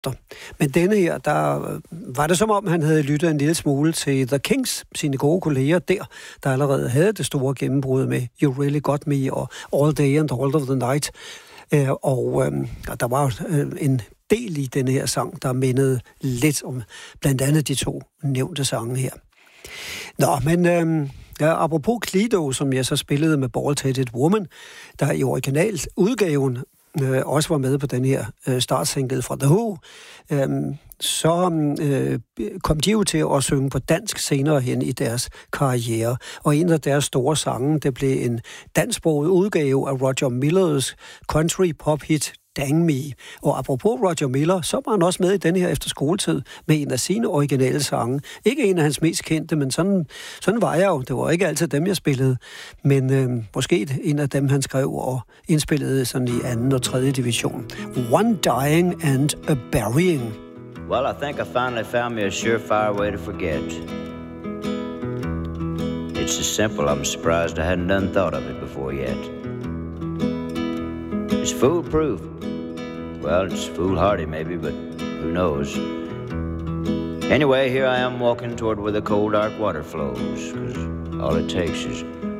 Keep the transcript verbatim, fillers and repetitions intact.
efter. Men denne her, der var det som om, han havde lyttet en lille smule til The Kings, sine gode kolleger der, der allerede havde det store gennembrud med You Really Got Me og All Day and All of the Night. Øh, og øh, der var øh, en del i denne her sang, der mindede lidt om blandt andet de to nævnte sange her. Nå, men øh, ja, apropos Cledo, som jeg så spillede med Bald-Headed Woman, der i originaludgaven øh, også var med på den her øh, startsingle fra The Who, øh, så øh, kom de jo til at synge på dansk senere hen i deres karriere. Og en af deres store sange, det blev en dansksproget udgave af Roger Millers country pop hit Dang Me. Og apropos Roger Miller, så var han også med i den her efter skoletid med en af sine originale sange. Ikke en af hans mest kendte, men sådan, sådan var jeg jo. Det var ikke altid dem, jeg spillede. Men øh, måske en af dem, han skrev og indspillede sådan i anden og tredje division. One Dying and a Burying. Well, I think I finally found me a surefire way to forget. It's so simple, I'm surprised I hadn't done thought of it before yet. It's foolproof. Well, it's foolhardy maybe, but who knows? Anyway, here I am walking toward where the cold, dark water flows, 'cause all it takes is